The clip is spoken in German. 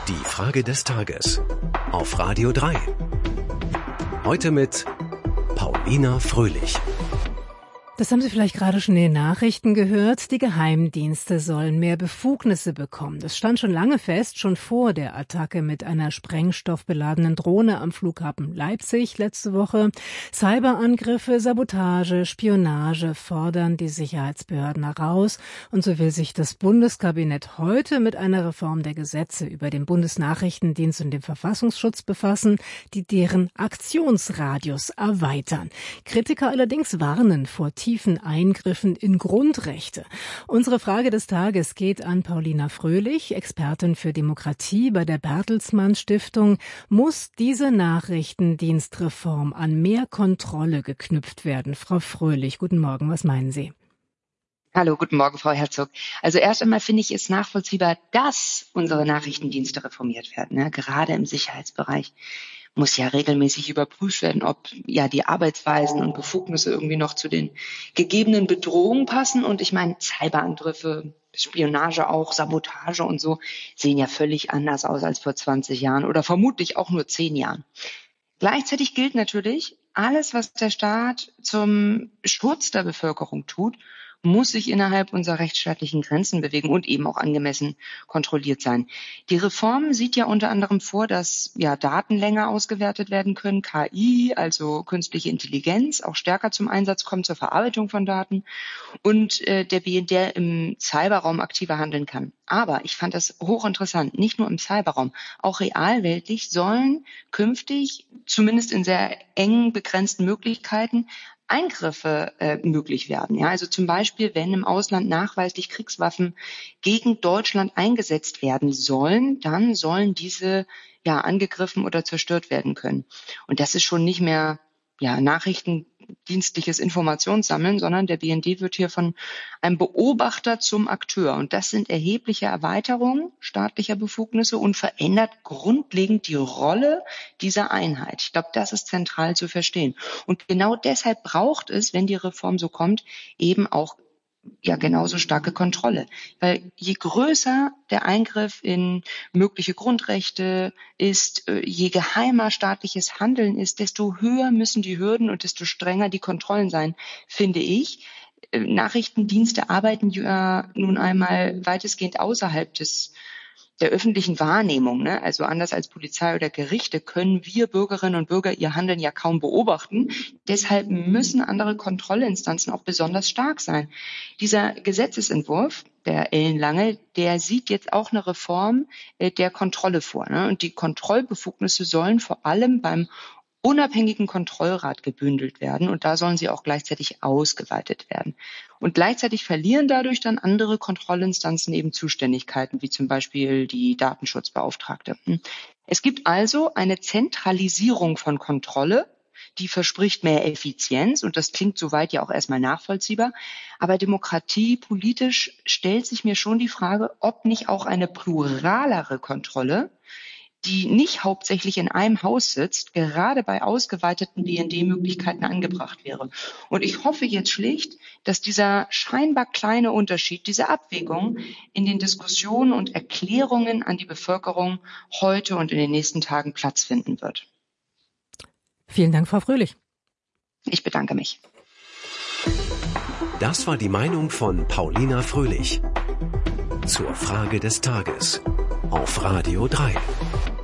Die Frage des Tages auf Radio 3. Heute mit Paulina Fröhlich. Das haben Sie vielleicht gerade schon in den Nachrichten gehört. Die Geheimdienste sollen mehr Befugnisse bekommen. Das stand schon lange fest, schon vor der Attacke mit einer sprengstoffbeladenen Drohne am Flughafen Leipzig letzte Woche. Cyberangriffe, Sabotage, Spionage fordern die Sicherheitsbehörden heraus. Und so will sich das Bundeskabinett heute mit einer Reform der Gesetze über den Bundesnachrichtendienst und den Verfassungsschutz befassen, die deren Aktionsradius erweitern. Kritiker allerdings warnen vor tiefen Eingriffen in Grundrechte. Unsere Frage des Tages geht an Paulina Fröhlich, Expertin für Demokratie bei der Bertelsmann Stiftung. Muss diese Nachrichtendienstreform an mehr Kontrolle geknüpft werden? Frau Fröhlich, guten Morgen, was meinen Sie? Hallo, guten Morgen, Frau Herzog. Also erst einmal finde ich es nachvollziehbar, dass unsere Nachrichtendienste reformiert werden. Ja, gerade im Sicherheitsbereich muss ja regelmäßig überprüft werden, ob ja die Arbeitsweisen und Befugnisse irgendwie noch zu den gegebenen Bedrohungen passen. Und ich meine, Cyberangriffe, Spionage auch, Sabotage und so sehen ja völlig anders aus als vor 20 Jahren oder vermutlich auch nur 10 Jahren. Gleichzeitig gilt natürlich, alles, was der Staat zum Schutz der Bevölkerung tut, muss sich innerhalb unserer rechtsstaatlichen Grenzen bewegen und eben auch angemessen kontrolliert sein. Die Reform sieht ja unter anderem vor, dass Daten länger ausgewertet werden können, KI, also künstliche Intelligenz, auch stärker zum Einsatz kommt zur Verarbeitung von Daten und der BND im Cyberraum aktiver handeln kann. Aber ich fand das hochinteressant, nicht nur im Cyberraum, auch realweltlich sollen künftig, zumindest in sehr eng begrenzten Möglichkeiten, Eingriffe möglich werden. Ja, also zum Beispiel, wenn im Ausland nachweislich Kriegswaffen gegen Deutschland eingesetzt werden sollen, dann sollen diese angegriffen oder zerstört werden können. Und das ist schon nicht mehr nachrichtendienstliches Informationssammeln, sondern der BND wird hier von einem Beobachter zum Akteur. Und das sind erhebliche Erweiterungen staatlicher Befugnisse und verändert grundlegend die Rolle dieser Einheit. Ich glaube, das ist zentral zu verstehen. Und genau deshalb braucht es, wenn die Reform so kommt, eben auch genauso starke Kontrolle. Weil je größer der Eingriff in mögliche Grundrechte ist, je geheimer staatliches Handeln ist, desto höher müssen die Hürden und desto strenger die Kontrollen sein, finde ich. Nachrichtendienste arbeiten ja nun einmal weitestgehend außerhalb der öffentlichen Wahrnehmung, ne? Also anders als Polizei oder Gerichte können wir Bürgerinnen und Bürger ihr Handeln ja kaum beobachten. Deshalb müssen andere Kontrollinstanzen auch besonders stark sein. Dieser Gesetzesentwurf, der ellenlange, der sieht jetzt auch eine Reform der Kontrolle vor, ne? Und die Kontrollbefugnisse sollen vor allem beim unabhängigen Kontrollrat gebündelt werden und da sollen sie auch gleichzeitig ausgeweitet werden. Und gleichzeitig verlieren dadurch dann andere Kontrollinstanzen eben Zuständigkeiten, wie zum Beispiel die Datenschutzbeauftragte. Es gibt also eine Zentralisierung von Kontrolle, die verspricht mehr Effizienz und das klingt soweit ja auch erstmal nachvollziehbar. Aber demokratiepolitisch stellt sich mir schon die Frage, ob nicht auch eine pluralere Kontrolle, die nicht hauptsächlich in einem Haus sitzt, gerade bei ausgeweiteten BND-Möglichkeiten angebracht wäre. Und ich hoffe jetzt schlicht, dass dieser scheinbar kleine Unterschied, diese Abwägung in den Diskussionen und Erklärungen an die Bevölkerung heute und in den nächsten Tagen Platz finden wird. Vielen Dank, Frau Fröhlich. Ich bedanke mich. Das war die Meinung von Paulina Fröhlich zur Frage des Tages auf Radio 3.